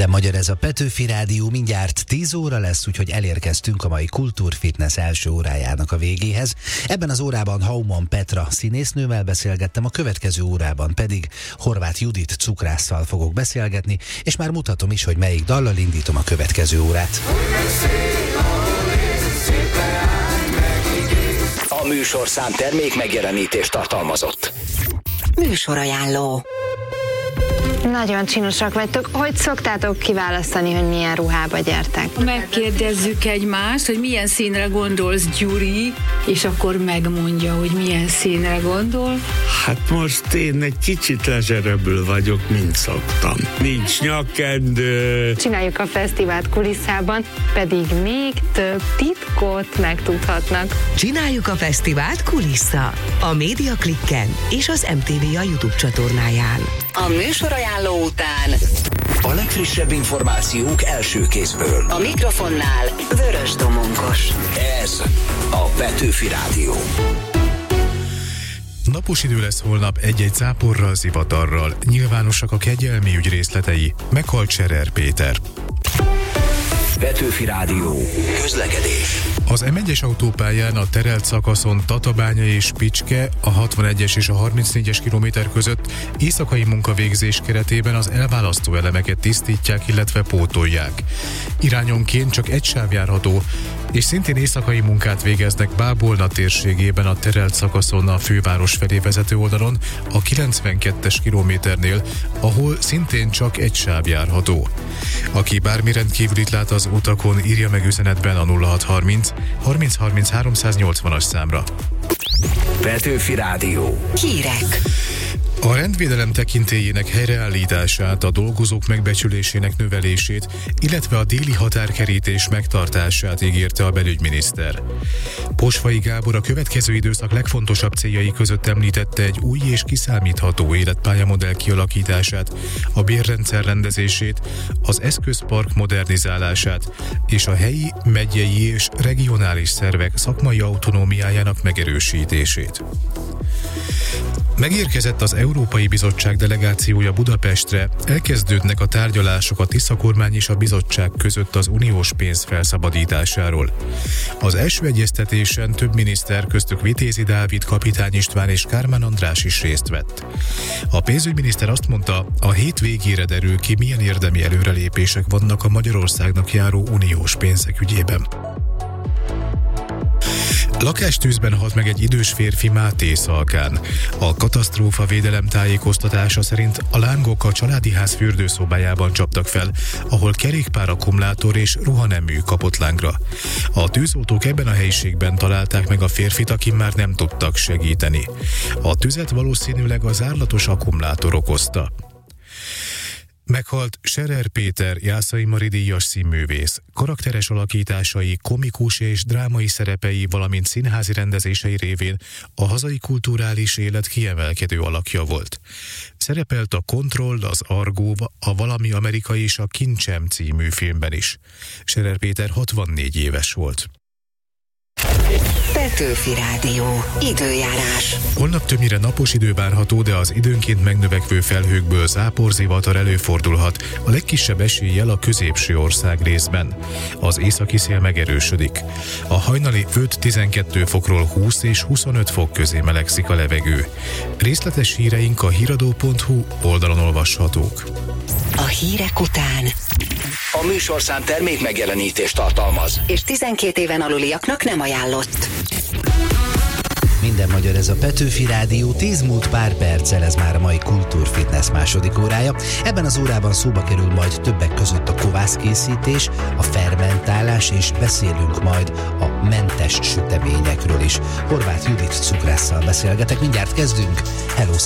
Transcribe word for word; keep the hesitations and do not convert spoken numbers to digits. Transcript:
Minden magyar, ez a Petőfi Rádió, mindjárt tíz óra lesz, úgyhogy elérkeztünk a mai Kultúrfitness első órájának a végéhez. Ebben az órában Hauman Petra színésznővel beszélgettem, a következő órában pedig Horváth Judit cukrásszal fogok beszélgetni, és már mutatom is, hogy melyik dallal indítom a következő órát. A műsorszám termék megjelenítést tartalmazott. Műsorajánló. Nagyon csinosak vagytok. Hogy szoktátok kiválasztani, hogy milyen ruhába gyertek? Megkérdezzük egymást, hogy milyen színre gondolsz, Gyuri, és akkor megmondja, hogy milyen színre gondol. Hát most én egy kicsit lezserebbül vagyok, mint szoktam. Nincs nyakkendő. Csináljuk a fesztivált kulisszában, pedig még több titkot megtudhatnak. Csináljuk a fesztivált kulissza. A Média Klikken és az em té vé a YouTube csatornáján. A műsorajánló után a legfrissebb információk első kézből. A mikrofonnál Vörös Domonkos. Ez a Petőfi Rádió. Napos idő lesz holnap egy-egy záporral, zivatarral. Nyilvánosak a kegyelmi ügy részletei. Meghalt Scherer Péter. Petőfi Rádió. Közlekedés. Az em egyes autópályán a terelt szakaszon Tatabánya és Picske, a hatvanegyes és a harmincnégyes kilométer között éjszakai munkavégzés keretében az elválasztó elemeket tisztítják, illetve pótolják. Irányonként csak egy sáv járható, és szintén éjszakai munkát végeznek Bábolna térségében a terelt szakaszon a főváros felé vezető oldalon, a kilencvenkettes kilométernél, ahol szintén csak egy sáv járható. Aki bármi rendkívülit lát az utakon, írja meg üzenetben a nulla hatszázharminc harminc harminc háromszáznyolcvanas számra. Petőfi Rádió. Hírek. A rendvédelem tekintélyének helyreállítását, a dolgozók megbecsülésének növelését, illetve a déli határkerítés megtartását ígérte a belügyminiszter. Posvai Gábor a következő időszak legfontosabb céljai között említette egy új és kiszámítható életpályamodell kialakítását, a bérrendszer rendezését, az eszközpark modernizálását és a helyi, megyei és regionális szervek szakmai autonómiájának megerősítését. Megérkezett az Európai Bizottság delegációja Budapestre, elkezdődnek a tárgyalások a Tisza kormány és a bizottság között az uniós pénz felszabadításáról. Az első egyeztetésen több miniszter, köztük Vitézi Dávid, Kapitány István és Kármán András is részt vett. A pénzügyminiszter azt mondta, a hét végére derül ki, milyen érdemi előrelépések vannak a Magyarországnak járó uniós pénzek ügyében. Lakástűzben halt meg egy idős férfi Mátészalkán. A katasztrófavédelem tájékoztatása szerint a lángok a családi ház fürdőszobájában csaptak fel, ahol kerékpárakkumulátor és ruhanemű kapott lángra. A tűzoltók ebben a helyiségben találták meg a férfit, aki már nem tudtak segíteni. A tüzet valószínűleg a zárlatos akkumulátor okozta. Meghalt Scherer Péter, Jászai Mari díjas színművész. Karakteres alakításai, komikus és drámai szerepei, valamint színházi rendezései révén a hazai kulturális élet kiemelkedő alakja volt. Szerepelt a Kontroll, az Argó, a Valami Amerikai és a Kincsem című filmben is. Scherer Péter hatvannégy éves volt. Petőfi Rádió. Időjárás. Holnap többnyire napos idő várható, de az időnként megnövekvő felhőkből záporzivatar előfordulhat, a legkisebb eséllyel a középső ország részben. Az északi szél megerősödik. A hajnali öt-tizenkét fokról húsz és huszonöt fok közé melegszik a levegő. Részletes híreink a híradó pont hu oldalon olvashatók. A hírek után A műsorszám termék megjelenítést tartalmaz, és tizenkét éven aluliaknak nem ajánlott. Minden magyar, ez a Petőfi Rádió, tíz múlt pár perccel, ez már a mai Kultúrfitness második órája. Ebben az órában szóba kerül majd többek között a kovászkészítés, a fermentálás, és beszélünk majd a mentes süteményekről is. Horváth Judit cukrásszal beszélgetek, mindjárt kezdünk. Hello!